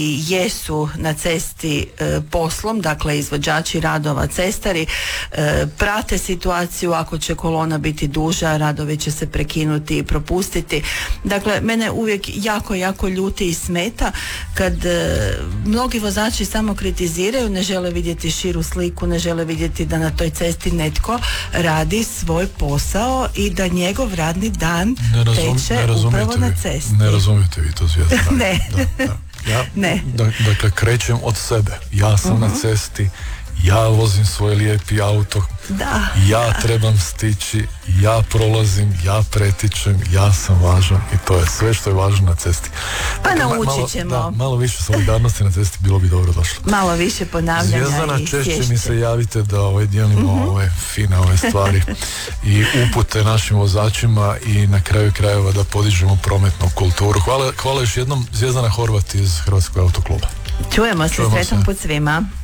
jesu na cesti poslom, dakle izvođači radova, cestari, prate situaciju, ako će kolona biti duža, radovi će se prekinuti i propustiti. Dakle, mene uvijek jako ljuti i smeta kad mnogi vozači samo kritiziraju, ne žele vidjeti širu sliku, ne žele vidjeti da na toj cesti netko radi svoj posao i da njegov radni dan teče upravo na cesti. Ne razumijete vi to, Zvijezdana. Ne. Ne. Dakle, krećem od sebe. Ja sam na cesti, ja vozim svoj lijepi auto, ja trebam stići, ja prolazim, ja pretičem, ja sam važan i to je sve što je važno na cesti. Pa naučit ćemo. Malo više solidarnosti na cesti bilo bi dobro došlo. Malo više ponavljanja. Zvijezdana, i češće sješće. mi se javite da dijelimo ove fine stvari i upute našim vozačima i na kraju krajeva da podižemo prometnu kulturu. Hvala još jednom, Zvijezdana Horvat iz Hrvatskog autokluba. Čujemo se, sretan put svima.